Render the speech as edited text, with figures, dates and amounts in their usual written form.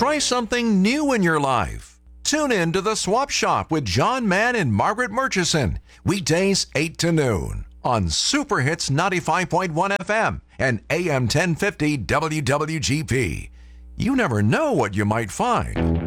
try something new in your life. Tune in to The Swap Shop with John Mann and Margaret Murchison, weekdays 8 to noon on Super Hits 95.1 FM and AM 1050 WWGP. You never know what you might find.